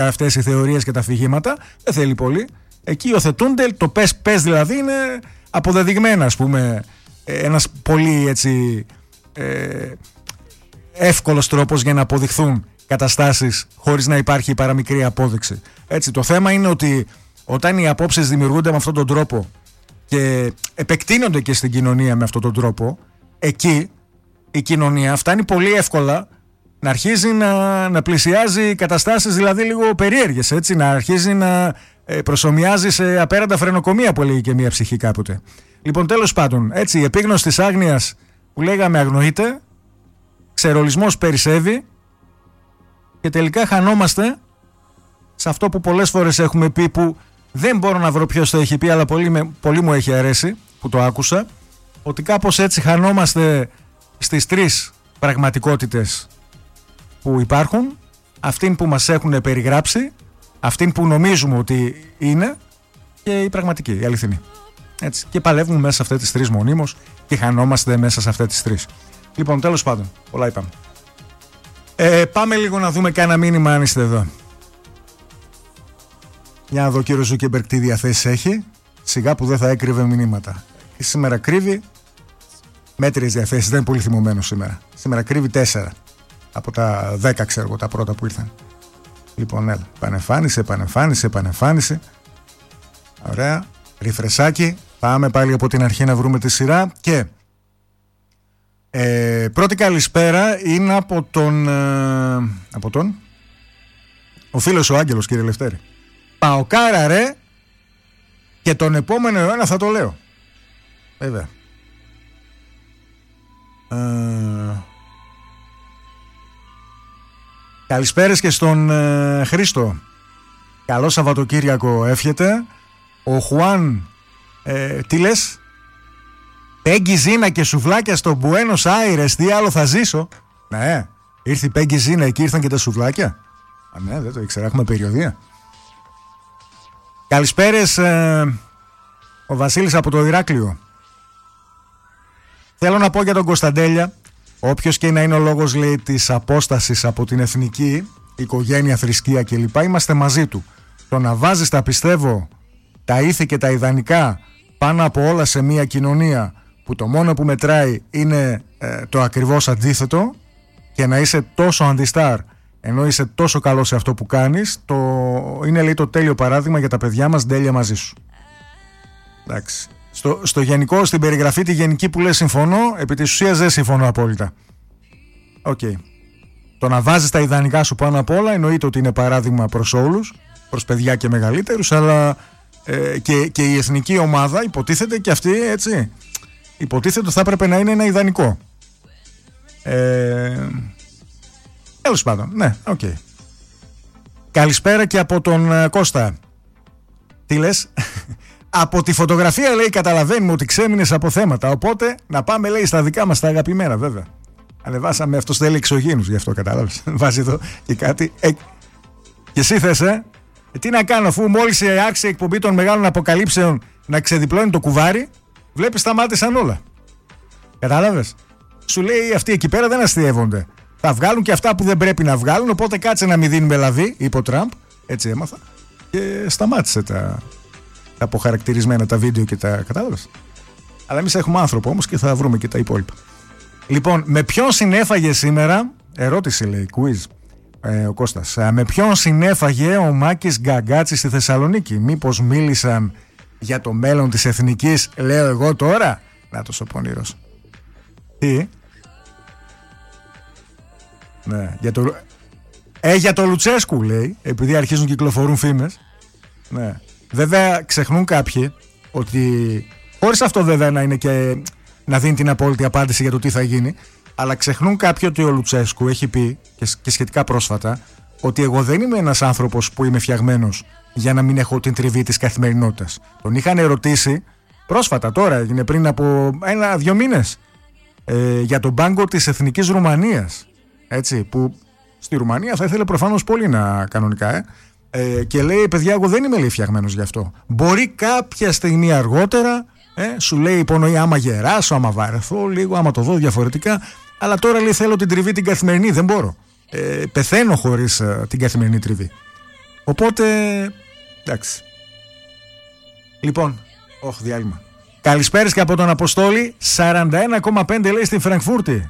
αυτές οι θεωρίες και τα αφηγήματα. Δεν θέλει πολύ. Εκεί υιοθετούνται, το πες δηλαδή είναι αποδεδειγμένα, ας πούμε, ένας πολύ έτσι εύκολος τρόπος για να αποδειχθούν καταστάσεις χωρίς να υπάρχει παραμικρή απόδειξη. Έτσι, το θέμα είναι ότι όταν οι απόψεις δημιουργούνται με αυτόν τον τρόπο και επεκτείνονται και στην κοινωνία με αυτόν τον τρόπο, εκεί η κοινωνία φτάνει πολύ εύκολα να αρχίζει να πλησιάζει καταστάσεις δηλαδή λίγο περίεργες, έτσι, να αρχίζει να προσομοιάζει σε απέραντα φρενοκομεία που έλεγε και μία ψυχή κάποτε. Λοιπόν, τέλος πάντων, έτσι, η επίγνωση της άγνοιας που λέγαμε αγνοείται, ξερολισμός περισσεύει και τελικά χανόμαστε σε αυτό που πολλές φορές έχουμε πει, που δεν μπορώ να βρω ποιος το έχει πει, αλλά πολύ μου έχει αρέσει που το άκουσα, ότι κάπως έτσι χανόμαστε στις τρεις πραγματικότητες που υπάρχουν, αυτήν που μας έχουν περιγράψει, αυτήν που νομίζουμε ότι είναι και η πραγματική, η αληθινή. Έτσι. Και παλεύουμε μέσα σε αυτές τις τρεις μονίμως και χανόμαστε μέσα σε αυτές τις τρεις. Λοιπόν, τέλος πάντων, πολλά είπαμε. Πάμε λίγο να δούμε κάνα μήνυμα αν είστε εδώ. Για να δω, κύριο Ζούκεμπεργκ τι διαθέσεις έχει. Σιγά που δεν θα έκρυβε μηνύματα. Και σήμερα κρύβει μέτριες διαθέσεις, δεν είναι πολύ θυμωμένο σήμερα. Σήμερα κρύβει 4 από τα 10, ξέρω εγώ, τα πρώτα που ήρθαν. Λοιπόν, έλα, επανεμφάνισε. Ωραία, ριφρεσάκι. Πάμε πάλι από την αρχή να βρούμε τη σειρά. Και πρώτη καλησπέρα είναι από τον ο φίλος ο Άγγελος, κύριε Λευτέρη. Παοκάρα ρε, και τον επόμενο αιώνα θα το λέω. Βέβαια. Καλησπέρες και στον Χρήστο. Καλό Σαββατοκύριακο εύχεται. Ο Χουάν, τι λες? Πέγγι Ζίνα και σουβλάκια στο Μπουένος Άιρες, τι άλλο θα ζήσω. Ναι, ήρθε η Πέγγι Ζίνα, εκεί ήρθαν και τα σουβλάκια. Ναι, δεν το ήξερα, έχουμε περιοδία. Καλησπέρες, ο Βασίλης από το Ηράκλειο. Θέλω να πω για τον Κωνσταντέλια, όποιος και να είναι ο λόγος, λέει, της απόστασης από την εθνική, οικογένεια, θρησκεία κλπ, είμαστε μαζί του. Το να βάζεις, τα πιστεύω, τα ήθη και τα ιδανικά πάνω από όλα σε μια κοινωνία που το μόνο που μετράει είναι το ακριβώς αντίθετο, και να είσαι τόσο αντιστάρ ενώ είσαι τόσο καλό σε αυτό που κάνεις, είναι, λέει, το τέλειο παράδειγμα για τα παιδιά μας. Τέλεια μαζί σου. Εντάξει. Στο γενικό, στην περιγραφή τη γενική που λες συμφωνώ, επί της ουσίας δεν συμφωνώ απόλυτα. Οκ. Το να βάζεις τα ιδανικά σου πάνω απ' όλα εννοείται ότι είναι παράδειγμα προς όλους, προς παιδιά και μεγαλύτερους, αλλά και η εθνική ομάδα υποτίθεται και αυτή, έτσι, υποτίθεται ότι θα έπρεπε να είναι ένα ιδανικό. Τέλος πάντων, ναι, οκ. Καλησπέρα και από τον Κώστα. Τι λες? Από τη φωτογραφία, λέει, καταλαβαίνουμε ότι ξέμεινες από θέματα, οπότε να πάμε, λέει, στα δικά μας τα αγαπημένα, βέβαια. Ανεβάσαμε, αυτός θέλει εξωγήινους, γι' αυτό κατάλαβες. Βάζει εδώ και κάτι. Και εσύ θες, τι να κάνω, αφού μόλις άρχισε η εκπομπή των μεγάλων αποκαλύψεων να ξεδιπλώνει το κουβάρι, βλέπεις, σταμάτησαν όλα. Κατάλαβες? Σου λέει, αυτοί εκεί πέρα δεν αστειεύονται. Θα βγάλουν και αυτά που δεν πρέπει να βγάλουν, οπότε κάτσε να μην δίνουμε λαβή, είπε ο Τραμπ. Έτσι έμαθα. Και σταμάτησε τα αποχαρακτηρισμένα, τα βίντεο και τα. Κατάλαβες. Αλλά εμείς έχουμε άνθρωπο όμως και θα βρούμε και τα υπόλοιπα. Λοιπόν, με ποιον συνέφαγε σήμερα, ερώτηση, λέει, quiz, ο Κώστας. Με ποιον συνέφαγε ο Μάκης Γκαγκάτσης στη Θεσσαλονίκη? Μήπως μίλησαν για το μέλλον της εθνικής, λέω εγώ τώρα? Νάτος ο πονηρός. Τι? Ναι, για το Λουτσέσκου, λέει, επειδή αρχίζουν και κυκλοφορούν φήμες. Ναι. Βέβαια ξεχνούν κάποιοι ότι, χωρίς αυτό βέβαια να είναι και να δίνει την απόλυτη απάντηση για το τι θα γίνει, αλλά ξεχνούν κάποιοι ότι ο Λουτσέσκου έχει πει και σχετικά πρόσφατα ότι εγώ δεν είμαι ένας άνθρωπος που είμαι φτιαγμένος για να μην έχω την τριβή της καθημερινότητας. Τον είχαν ερωτήσει πρόσφατα, τώρα έγινε πριν από 1-2 μήνες, για τον πάγκο της Εθνικής Ρουμανίας, έτσι, που στη Ρουμανία θα ήθελε προφανώς πολύ να κανονικά, και λέει, παιδιά, εγώ δεν είμαι, λέει, φτιαγμένος γι' αυτό. Μπορεί κάποια στιγμή αργότερα, σου λέει, υπονοεί, άμα γεράσω, άμα βαρεθώ λίγο, άμα το δω διαφορετικά, αλλά τώρα, λέει, θέλω την τριβή την καθημερινή, δεν μπορώ. Πεθαίνω χωρίς την καθημερινή τριβή. Οπότε, εντάξει. Λοιπόν, διάλειμμα. Καλησπέρες και από τον Αποστόλη. 41,5 λέει στη Φραγκφούρτη.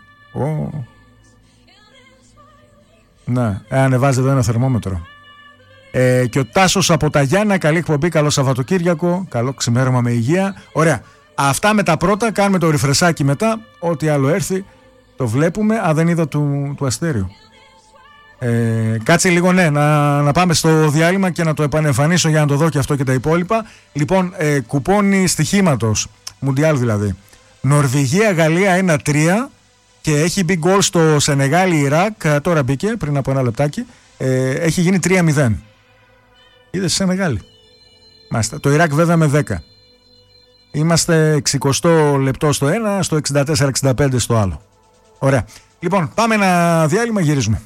Να, ανεβάζει εδώ ένα θερμόμετρο. Και ο Τάσος από τα Γιάννα, καλή εκπομπή, καλό Σαββατοκύριακο, καλό ξημέρωμα με υγεία. Ωραία. Αυτά με τα πρώτα, κάνουμε το ριφρεσάκι μετά. Ό,τι άλλο έρθει, το βλέπουμε. Δεν είδα του Αστέριου. Κάτσε λίγο, ναι, να πάμε στο διάλειμμα και να το επανεμφανίσω για να το δω και αυτό και τα υπόλοιπα. Λοιπόν, κουπόνι στοιχήματος, Μουντιάλ δηλαδή. Νορβηγία-Γαλλία 1-3 και έχει μπει γκολ στο Σενεγάλη-Ιράκ. Τώρα μπήκε πριν από ένα λεπτάκι. Έχει γίνει 3-0. Είδες Σενεγάλη. Μάλιστα. Το Ιράκ βέβαια με 10. Είμαστε 60 λεπτό στο ένα, στο 64-65 στο άλλο. Ωραία. Λοιπόν, πάμε ένα διάλειμμα, γυρίζουμε.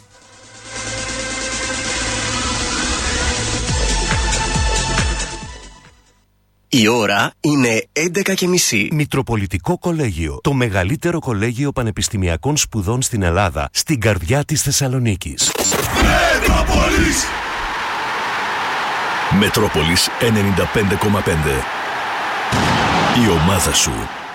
Η ώρα είναι 11:30. Μητροπολιτικό Κολέγιο. Το μεγαλύτερο κολέγιο πανεπιστημιακών σπουδών στην Ελλάδα, στην καρδιά της Θεσσαλονίκης. Μετρόπολης! Μετρόπολης 95,5. Η ομάδα σου.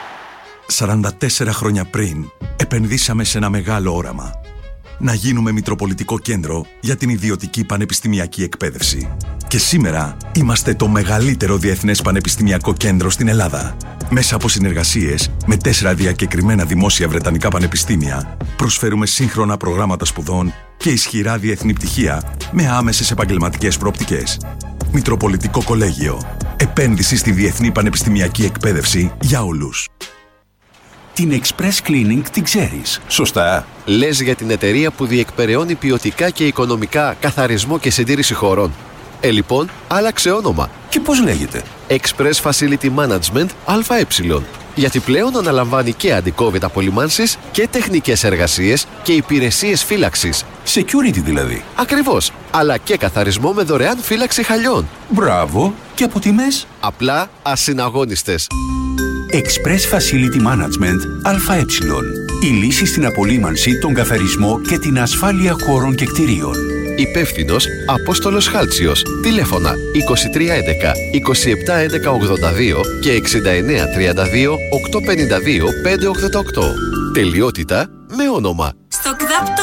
44 χρόνια πριν επενδύσαμε σε ένα μεγάλο όραμα. Να γίνουμε μητροπολιτικό κέντρο για την ιδιωτική πανεπιστημιακή εκπαίδευση. Και σήμερα είμαστε το μεγαλύτερο διεθνές πανεπιστημιακό κέντρο στην Ελλάδα. Μέσα από συνεργασίες με 4 διακεκριμένα δημόσια βρετανικά πανεπιστήμια, προσφέρουμε σύγχρονα προγράμματα σπουδών και ισχυρά διεθνή πτυχία με άμεσες επαγγελματικές προοπτικές. Μητροπολιτικό Κολέγιο. Επένδυση στη διεθνή πανεπιστημιακή εκπαίδευση για όλους. Την Express Cleaning την ξέρεις, σωστά? Λες για την εταιρεία που διεκπεραιώνει ποιοτικά και οικονομικά καθαρισμό και συντήρηση χώρων. Λοιπόν, άλλαξε όνομα. Και πώς λέγεται? Express Facility Management ΑΕ. Γιατί πλέον αναλαμβάνει και αντικόβιτα απολυμάνσεις και τεχνικές εργασίες και υπηρεσίες φύλαξης. Security δηλαδή. Ακριβώς. Αλλά και καθαρισμό με δωρεάν φύλαξη χαλιών. Μπράβο. Και από τιμές? Απλά ασυναγώνιστες. Express Facility Management ΑΕ. Η λύση στην απολύμανση, τον καθαρισμό και την ασφάλεια χώρων και κτηρίων. Υπεύθυνος Απόστολος Χάλτσιος. Τηλέφωνα 2311 271182 και 6932 852 588. Τελειότητα με όνομα. Στο ΚΔΑΠ